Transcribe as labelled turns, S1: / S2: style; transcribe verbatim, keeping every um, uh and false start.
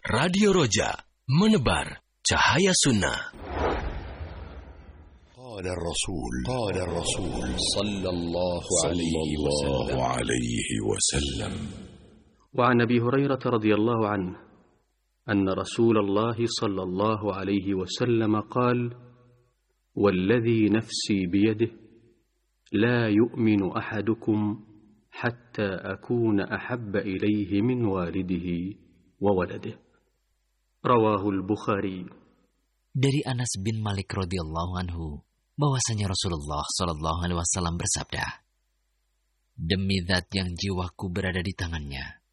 S1: Radio Roja, menebar cahaya sunnah.
S2: قال الرسول قال الرسول
S3: صلى الله
S2: عليه وسلم.
S4: وعن أبي هريرة رضي الله عنه أن رسول الله صلى الله عليه وسلم قال: والذي نفسي بيده لا يؤمن أحدكم حتى أكون أحب إليه من والده وولده. رواه البخاري.
S5: Dari Anas bin Malik radhiyallahu anhu bahwasanya Rasulullah shallallahu alaihi wasallam bersabda, demi zat yang jiwaku berada di tangannya,